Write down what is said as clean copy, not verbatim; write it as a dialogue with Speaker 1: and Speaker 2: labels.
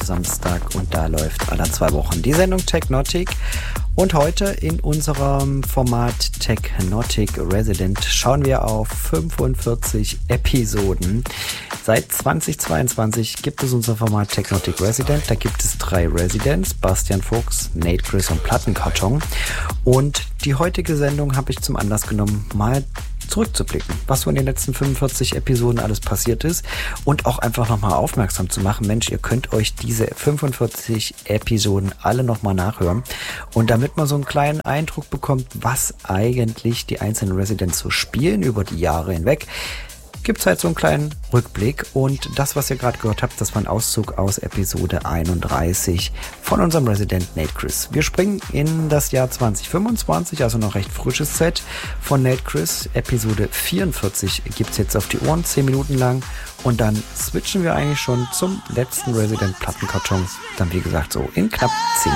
Speaker 1: Samstag und da läuft alle 2 Wochen die Sendung Technotic. Und heute in unserem Format Technotic Resident schauen wir auf 45 Episoden. Seit 2022 gibt es unser Format Technotic Resident. Da gibt es 3 Residents, Bastian Fuchs, Nate Chris und Plattenkarton. Und die heutige Sendung habe ich zum Anlass genommen, mal zurückzublicken, was so in den letzten 45 Episoden alles passiert ist und auch einfach nochmal aufmerksam zu machen, Mensch, ihr könnt euch diese 45 Episoden alle nochmal nachhören und damit man so einen kleinen Eindruck bekommt, was eigentlich die einzelnen Residents so spielen über die Jahre hinweg, gibt es halt so einen kleinen Rückblick und das, was ihr gerade gehört habt, das war ein Auszug aus Episode 31 von unserem Resident Nate Chris. Wir springen in das Jahr 2025, also noch recht frisches Set von Nate Chris. Episode 44 gibt's jetzt auf die Ohren, 10 Minuten lang und dann switchen wir eigentlich schon zum letzten Resident Plattenkarton, dann wie gesagt so in knapp 10